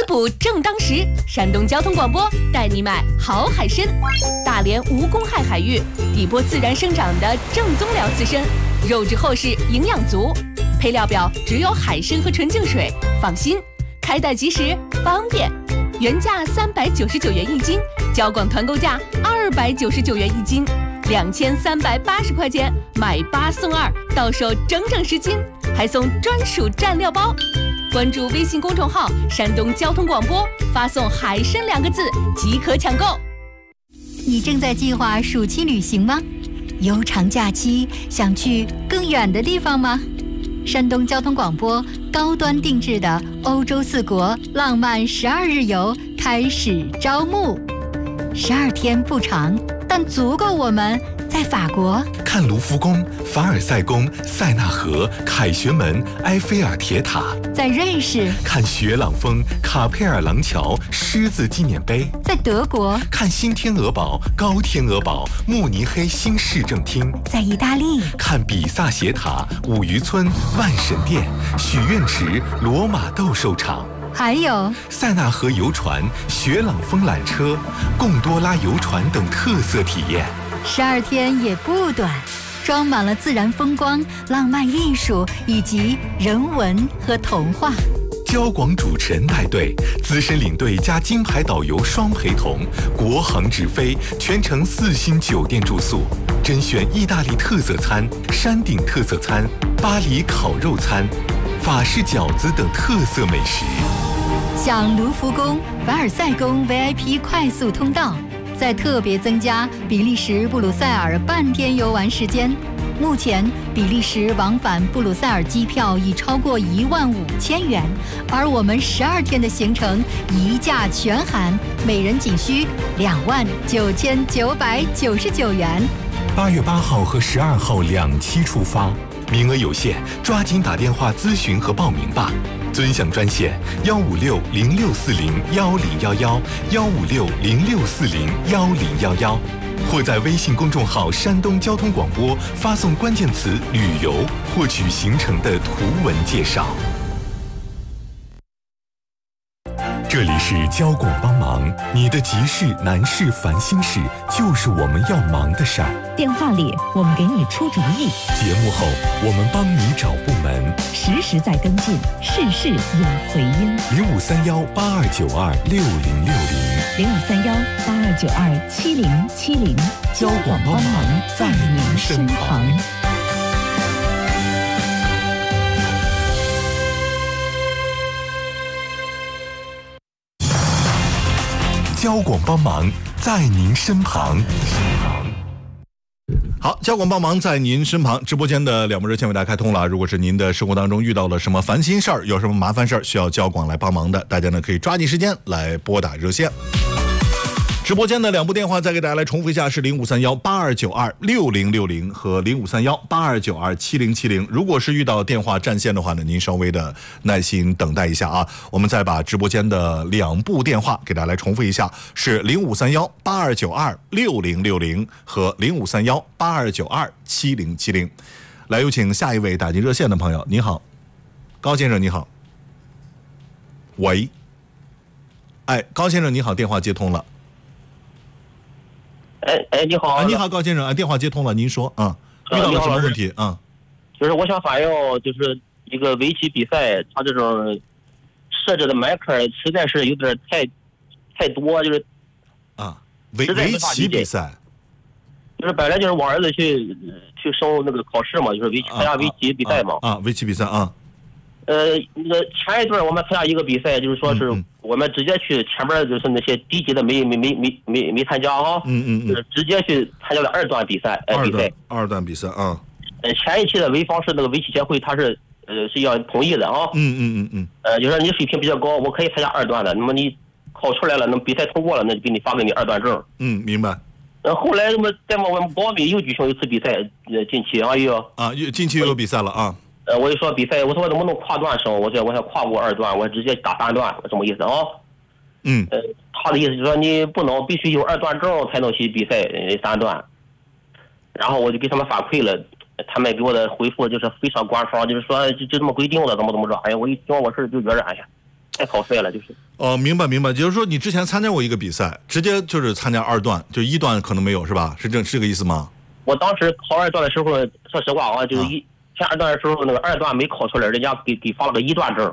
捕正当时，山东交通广播带你买好海参。大连无公害海域，底波自然生长的正宗辽刺参，肉质厚实，营养足。配料表只有海参和纯净水，放心，开袋即时，方便。原价399元一斤，交广团购价299元一斤，2380块钱买8送2，到手整整10斤，还送专属蘸料包。关注微信公众号山东交通广播，发送海参2个字即可抢购。 你正在计划暑期旅行吗？悠长假期想去更远的地方吗？山东交通广播高端定制的欧洲4国浪漫12日游开始招募，12天不长，但足够我们在法国看卢浮宫、凡尔赛宫、塞纳河、凯旋门、埃菲尔铁塔； 在瑞士看雪朗峰、卡佩尔廊桥、狮子纪念碑； 在德国看新天鹅堡、高天鹅堡、慕尼黑新市政厅； 在意大利看比萨斜塔、五渔村、万神殿、许愿池、罗马斗兽场。 还有塞纳河游船、雪朗峰缆车、贡多拉游船等特色体验。 12天也不短，装满了自然风光、浪漫艺术以及人文和童话。 交广主持人带队，资深领队加金牌导游双陪同，国航直飞，全程4星酒店住宿，甄选意大利特色餐、山顶特色餐、巴黎烤肉餐、法式饺子等特色美食。 像卢浮宫、凡尔赛宫 VIP 快速通道，再特别增加比利时布鲁塞尔半天游玩时间。目前比利时往返布鲁塞尔机票已超过15000元，而我们12天的行程一价全含，每人仅需29999元。 8月8号和12号2期出发，名额有限，抓紧打电话咨询和报名吧。尊享专线156064011，15606401011，或在微信公众号山东交通广播发送关键词旅游，获取行程的图文介绍。这里是交广帮忙，你的急事、难事、烦心事，就是我们要忙的事儿。 电话里我们给你出主意， 节目后我们帮你找部门， 实时在跟进，事事有回音。 0531-8292-6060，0531-8292-7070， 交广帮忙在您身旁。 交广帮忙在您身旁。 好，交广帮忙在您身旁，直播间的2部热线为大家开通了。如果是您的生活当中遇到了什么烦心事儿，有什么麻烦事儿需要交广来帮忙的，大家呢可以抓紧时间来拨打热线。直播间的2部电话再给大家来重复一下，是0531-8292-6060和0531-8292-7070。如果是遇到电话占线的话呢，您稍微的耐心等待一下啊。我们再把直播间的2部电话给大家来重复一下，是0531-8292-6060和0531-8292-7070。来，有请下一位打进热线的朋友。你好，高先生，你好。喂，哎，高先生你好，电话接通了。 你好， 你好，高先生，电话接通了，您说啊，遇到了什么问题啊？ 就是我想反映，就是一个围棋比赛，它这种设置的门槛实在是有点太多，就是啊，围棋比赛， 就是本来就是我儿子去升那个考试嘛，就是参加围棋比赛嘛。 围棋比赛啊。 那个前一段我们参加一个比赛，就是说是我们直接去前边就是那些低级的没参加啊，就是直接去参加了2段比赛。 二段比赛啊。 前一期的潍坊市那个围棋协会，他是要同意的啊。就说你水平比较高，我可以参加2段的。那么你考出来了，那么比赛通过了，那就给你发给你2段证。 明白。 后来我们保密又举行一次比赛，近期近期又有比赛了啊。 我就说比赛，我说我能不能跨段升？我想跨过2段，我直接打3段，什么意思啊？他的意思就是说你不能必须有2段证才能去比赛3段。然后我就给他们反馈了，他们给我的回复就是非常官方，就是说就这么规定了，怎么着？哎呀，我一听我是就觉得，哎呀， 太考废了，就是。 明白。就是说你之前参加过一个比赛，直接就是参加2段，就1段可能没有是吧？是这个意思吗？ 我当时考2段的时候，说实话啊，就是前2段的时候，那个2段没考出来，人家给发了个1段证。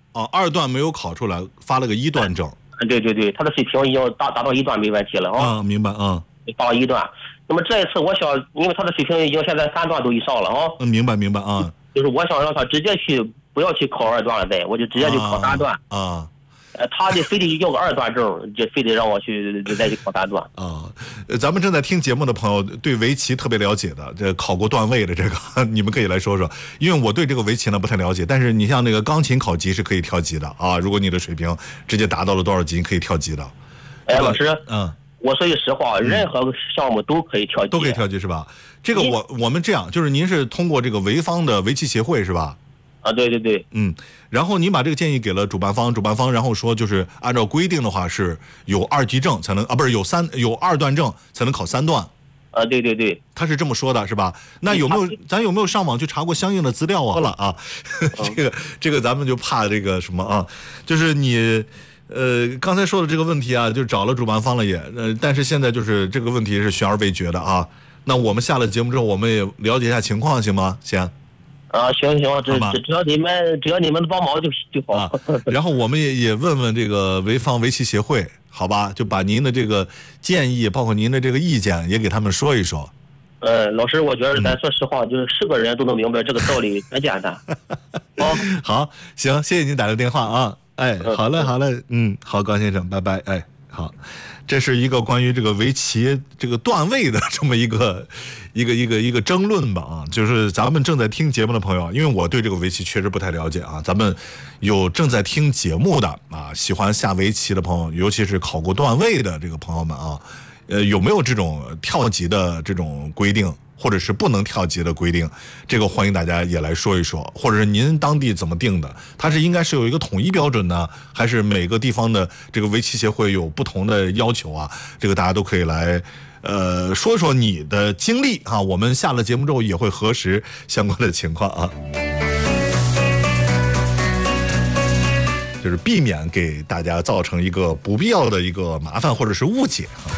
2段没有考出来，发了个1段证。 对，他的水平已经达到1段没问题了啊。 明白发了1段。那么这一次我想，因为他的水平已经现在3段都以上了啊。 明白啊。 就是我想让他直接去，不要去考2段了，再我就直接就考3段啊。 他就非得要个2段证，就非得让我去再去考3段啊。咱们正在听节目的朋友对围棋特别了解的，这考过段位的这个，你们可以来说说，因为我对这个围棋呢不太了解。但是你像那个钢琴考级是可以跳级的啊，如果你的水平直接达到了多少级，可以跳级的。 老师，我说句实话，任何项目都可以跳级， 都可以跳级是吧？这个我们这样，就是您是通过这个潍坊的围棋协会是吧？ 对。 然后您把这个建议给了主办方，然后说就是按照规定的话是有2级证才能不是有2段证才能考3段。 对， 他是这么说的，是吧？那咱有没有上网去查过相应的资料啊？这个咱们就怕这个什么啊？就是你刚才说的这个问题啊，就找了主办方了也但是现在就是这个问题是悬而未决的啊。那我们下了节目之后，我们也了解一下情况，行吗？行。 行，只要你们帮忙就好。 然后我们也问问这个潍坊围棋协会，好吧？就把您的这个建议，包括您的这个意见，也给他们说一说。 老师，我觉得咱说实话，就是是个人都能明白这个道理，很简单。 好，行，谢谢您打的电话啊。好嘞，好，高先生，拜拜。好，这是一个关于这个围棋这个段位的这么一个争论吧啊，就是咱们正在听节目的朋友，因为我对这个围棋确实不太了解啊，咱们有正在听节目的啊，喜欢下围棋的朋友，尤其是考过段位的这个朋友们啊，有没有这种跳级的这种规定？或者是不能跳级的规定，这个欢迎大家也来说一说，或者是您当地怎么定的？它是应该是有一个统一标准呢，还是每个地方的这个围棋协会有不同的要求啊？这个大家都可以来说说你的经历啊。我们下了节目之后也会核实相关的情况啊，就是避免给大家造成一个不必要的一个麻烦或者是误解啊。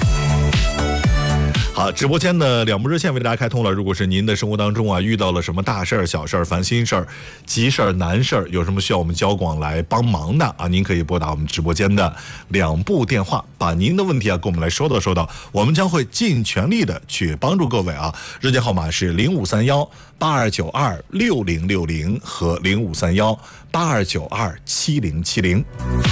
好，直播间的2部热线为大家开通了。如果是您的生活当中啊遇到了什么大事儿、小事儿、烦心事儿、急事儿、难事儿，有什么需要我们交广来帮忙的啊，您可以拨打我们直播间的2部电话，把您的问题啊跟我们来说道，我们将会尽全力的去帮助各位啊。热线号码是0531-8292-6060和0531-8292-7070。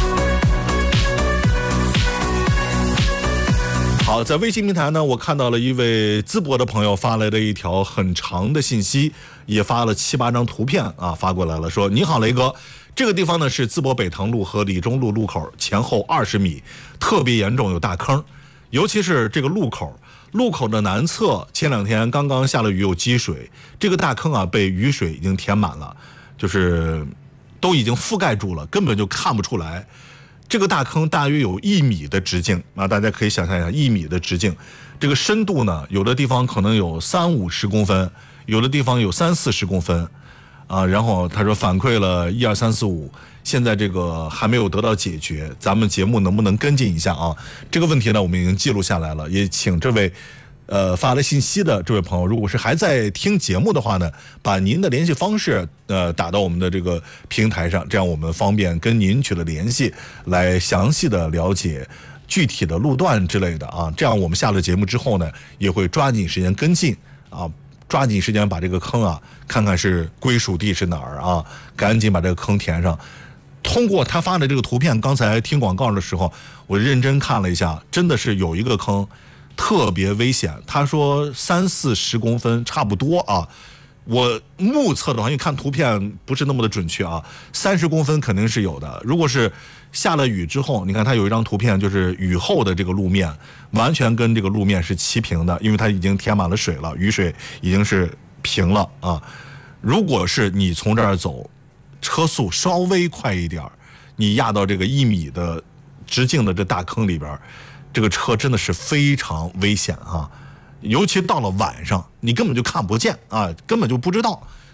好，在微信平台呢，我看到了一位淄博的朋友发来的一条很长的信息，也发了7、8张图片啊，发过来了，说：你好，雷哥，这个地方呢是淄博北塘路和李中路路口前后20米，特别严重，有大坑，尤其是这个路口的南侧，前2天刚刚下了雨，有积水，这个大坑啊被雨水已经填满了，就是都已经覆盖住了，根本就看不出来。这个大坑大约有1米的直径啊，大家可以想象一下，1米的直径，这个深度呢，有的地方可能有30-50公分，有的地方有30-40公分，啊，然后他说反馈了1、2、3、4、5，现在这个还没有得到解决，咱们节目能不能跟进一下啊？这个问题呢，我们已经记录下来了，也请这位发了信息的这位朋友，如果是还在听节目的话呢，把您的联系方式打到我们的这个平台上，这样我们方便跟您取得联系，来详细的了解具体的路段之类的啊。这样我们下了节目之后呢，也会抓紧时间跟进啊，抓紧时间把这个坑啊，看看是归属地是哪儿啊，赶紧把这个坑填上。通过他发的这个图片，刚才听广告的时候，我认真看了一下，真的是有一个坑特别危险，他说30-40公分差不多啊，我目测的话，因为看图片不是那么的准确啊，30公分肯定是有的。如果是下了雨之后，你看它有一张图片，就是雨后的这个路面完全跟这个路面是齐平的，因为它已经填满了水了，雨水已经是平了啊。如果是你从这儿走，车速稍微快一点，你压到这个1米的直径的这大坑里边，这个车真的是非常危险啊！尤其到了晚上，你根本就看不见啊，根本就不知道。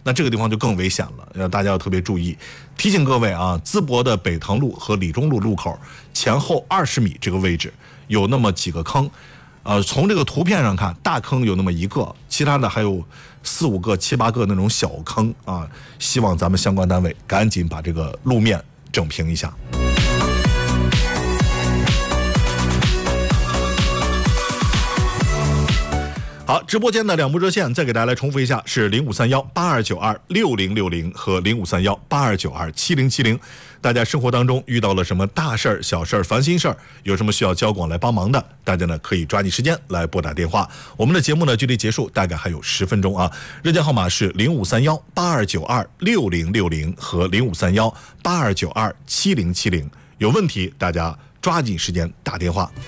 那这个地方就更危险了，大家要特别注意。提醒各位啊，淄博的北塘路和李中路路口前后20米这个位置有那么几个坑，从这个图片上看，大坑有那么1个，其他的还有4、5个、7、8个那种小坑啊。希望咱们相关单位赶紧把这个路面整平一下。好，直播间的2部热线再给大家来重复一下，是053182926060和053182927070。大家生活当中遇到了什么大事儿、小事儿、烦心事儿，有什么需要交广来帮忙的，大家呢可以抓紧时间来拨打电话。我们的节目呢距离结束大概还有10分钟啊。热线号码是053182926060和053182927070。有问题大家抓紧时间打电话。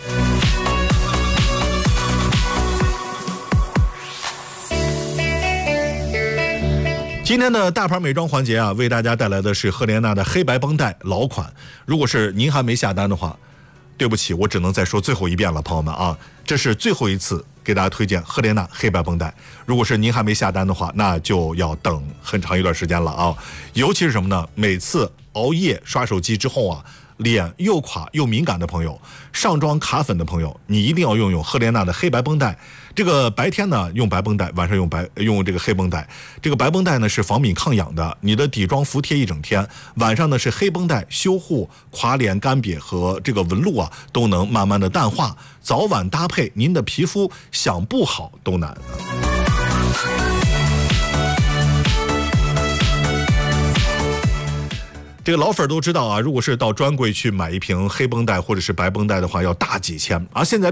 今天的大牌美妆环节啊，为大家带来的是赫莲娜的黑白绷带老款。如果是您还没下单的话，对不起，我只能再说最后一遍了，朋友们啊，这是最后一次给大家推荐赫莲娜黑白绷带。如果是您还没下单的话，那就要等很长一段时间了啊。尤其是什么呢？每次熬夜刷手机之后啊，脸又垮又敏感的朋友，上妆卡粉的朋友，你一定要用赫莲娜的黑白绷带。这个白天呢用白绷带，晚上用这个黑绷带。这个白绷带呢是防敏抗痒的，你的底妆服帖一整天。晚上呢是黑绷带修护垮脸干瘪和这个纹路啊都能慢慢的淡化，早晚搭配，您的皮肤想不好都难。这个老粉都知道啊，如果是到专柜去买一瓶黑绷带或者是白绷带的话，要大几千，而现在